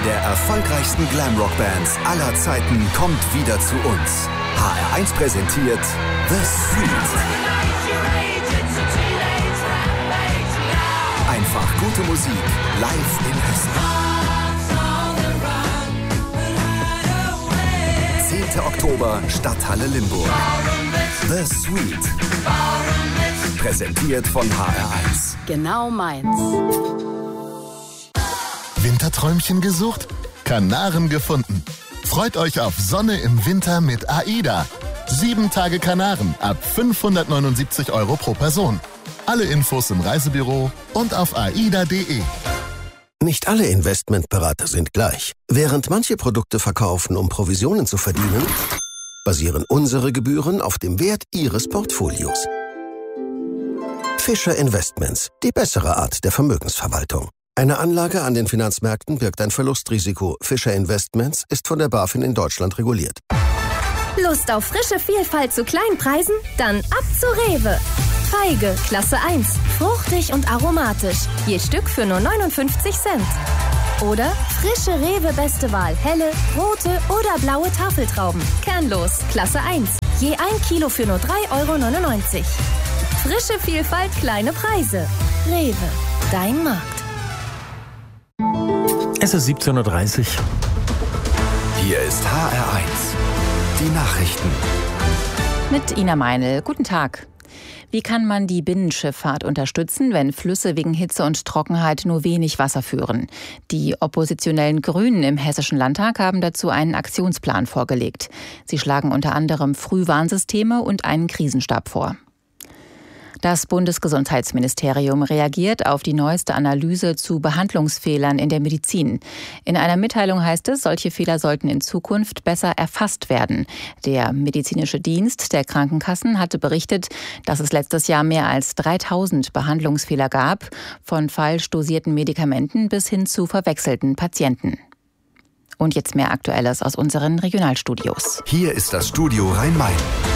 der erfolgreichsten Glamrock-Bands aller Zeiten kommt wieder zu uns. HR1 präsentiert The Street. Einfach gute Musik live in Hessen. 10. Oktober, Stadthalle Limburg. The Street. Präsentiert von HR1. Genau meins. Winterträumchen gesucht? Kanaren gefunden. Freut euch auf Sonne im Winter mit AIDA. 7 Tage Kanaren ab 579 € pro Person. Alle Infos im Reisebüro und auf aida.de. Nicht alle Investmentberater sind gleich. Während manche Produkte verkaufen, um Provisionen zu verdienen, basieren unsere Gebühren auf dem Wert Ihres Portfolios. Fischer Investments, die bessere Art der Vermögensverwaltung. Eine Anlage an den Finanzmärkten birgt ein Verlustrisiko. Fischer Investments ist von der BaFin in Deutschland reguliert. Lust auf frische Vielfalt zu Kleinpreisen? Dann ab zu Rewe. Feige, Klasse 1. Fruchtig und aromatisch. Je Stück für nur 59 Cent. Oder frische Rewe Beste Wahl. Helle, rote oder blaue Tafeltrauben. Kernlos, Klasse 1. Je 1 Kilo für nur 3,99 €. Frische Vielfalt, kleine Preise. Rewe, dein Markt. Es ist 17:30 Uhr. Hier ist HR1. Die Nachrichten. Mit Ina Meinl. Guten Tag. Wie kann man die Binnenschifffahrt unterstützen, wenn Flüsse wegen Hitze und Trockenheit nur wenig Wasser führen? Die oppositionellen Grünen im Hessischen Landtag haben dazu einen Aktionsplan vorgelegt. Sie schlagen unter anderem Frühwarnsysteme und einen Krisenstab vor. Das Bundesgesundheitsministerium reagiert auf die neueste Analyse zu Behandlungsfehlern in der Medizin. In einer Mitteilung heißt es, solche Fehler sollten in Zukunft besser erfasst werden. Der medizinische Dienst der Krankenkassen hatte berichtet, dass es letztes Jahr mehr als 3000 Behandlungsfehler gab, von falsch dosierten Medikamenten bis hin zu verwechselten Patienten. Und jetzt mehr Aktuelles aus unseren Regionalstudios. Hier ist das Studio Rhein-Main.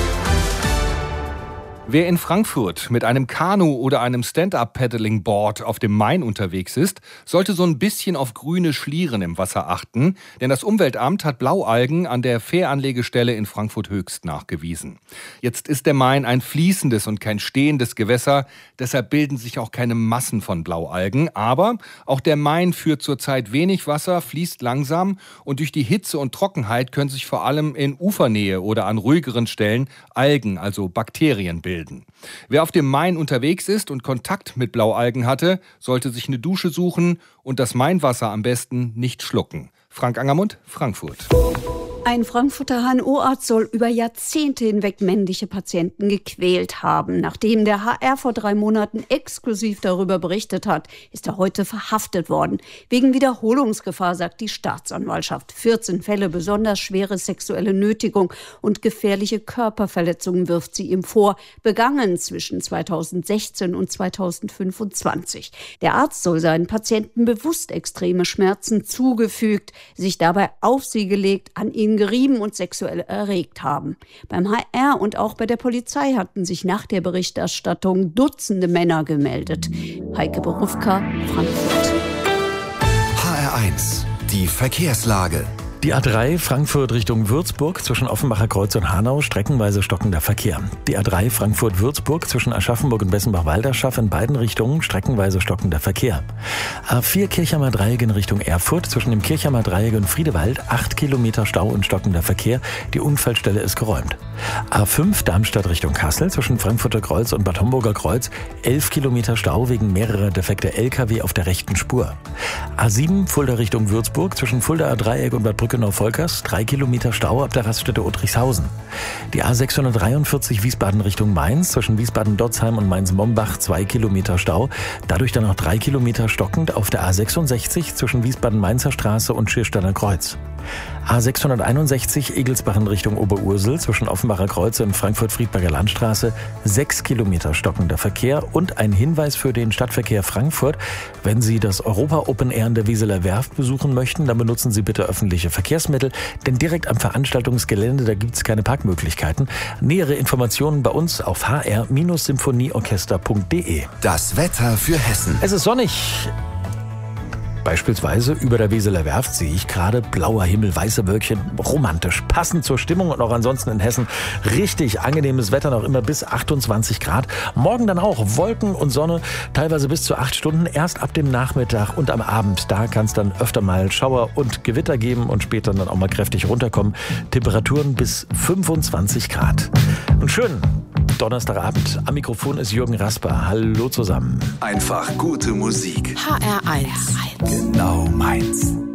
Wer in Frankfurt mit einem Kanu oder einem Stand-Up-Paddling-Board auf dem Main unterwegs ist, sollte so ein bisschen auf grüne Schlieren im Wasser achten, denn das Umweltamt hat Blaualgen an der Fähranlegestelle in Frankfurt-Höchst nachgewiesen. Jetzt ist der Main ein fließendes und kein stehendes Gewässer, deshalb bilden sich auch keine Massen von Blaualgen, aber auch der Main führt zurzeit wenig Wasser, fließt langsam und durch die Hitze und Trockenheit können sich vor allem in Ufernähe oder an ruhigeren Stellen Algen, also Bakterien, bilden. Wer auf dem Main unterwegs ist und Kontakt mit Blaualgen hatte, sollte sich eine Dusche suchen und das Mainwasser am besten nicht schlucken. Frank Angermund, Frankfurt. Ein Frankfurter HNO-Arzt soll über Jahrzehnte hinweg männliche Patienten gequält haben. Nachdem der HR vor 3 Monaten exklusiv darüber berichtet hat, ist er heute verhaftet worden. Wegen Wiederholungsgefahr, sagt die Staatsanwaltschaft. 14 Fälle besonders schwere sexuelle Nötigung und gefährliche Körperverletzungen wirft sie ihm vor, begangen zwischen 2016 und 2025. Der Arzt soll seinen Patienten bewusst extreme Schmerzen zugefügt, sich dabei auf sie gelegt, an ihnen gerieben und sexuell erregt haben. Beim HR und auch bei der Polizei hatten sich nach der Berichterstattung Dutzende Männer gemeldet. Heike Berufka, Frankfurt. HR1. Die Verkehrslage. Die A3 Frankfurt Richtung Würzburg zwischen Offenbacher Kreuz und Hanau streckenweise stockender Verkehr. Die A3 Frankfurt-Würzburg zwischen Aschaffenburg und Bessenbach-Walderschaff in beiden Richtungen streckenweise stockender Verkehr. A4 Kirchheimer Dreieck in Richtung Erfurt zwischen dem Kirchheimer Dreieck und Friedewald 8 Kilometer Stau und stockender Verkehr. Die Unfallstelle ist geräumt. A5 Darmstadt Richtung Kassel zwischen Frankfurter Kreuz und Bad Homburger Kreuz 11 Kilometer Stau wegen mehrerer defekter LKW auf der rechten Spur. A7 Fulda Richtung Würzburg zwischen Fuldaer Dreieck und Bad Brückenau-Volkers 3 Kilometer Stau ab der Raststätte Uttrichshausen. Die A643 Wiesbaden Richtung Mainz zwischen Wiesbaden-Dotzheim und Mainz-Mombach 2 Kilometer Stau. Dadurch dann noch 3 Kilometer stockend auf der A66 zwischen Wiesbaden-Mainzer Straße und Schiersteiner Kreuz. A661 Egelsbach in Richtung Oberursel zwischen Offenbacher Kreuz und Frankfurt-Friedberger Landstraße 6 Kilometer stockender Verkehr und ein Hinweis für den Stadtverkehr Frankfurt. Wenn Sie das Europa Open Air in der Wieseler Werft besuchen möchten, dann benutzen Sie bitte öffentliche Verkehrsmittel, denn direkt am Veranstaltungsgelände, da gibt es keine Parkmöglichkeiten. Nähere Informationen bei uns auf hr-symphonieorchester.de. Das Wetter für Hessen. Es ist sonnig. Beispielsweise über der Weseler Werft sehe ich gerade blauer Himmel, weiße Wölkchen, romantisch, passend zur Stimmung und auch ansonsten in Hessen richtig angenehmes Wetter, noch immer bis 28 Grad. Morgen dann auch Wolken und Sonne, teilweise bis zu 8 Stunden, erst ab dem Nachmittag und am Abend. Da kann es dann öfter mal Schauer und Gewitter geben und später dann auch mal kräftig runterkommen. Temperaturen bis 25 Grad. Und schön. Donnerstagabend. Am Mikrofon ist Jürgen Rasper. Hallo zusammen. Einfach gute Musik. HR1. Genau meins.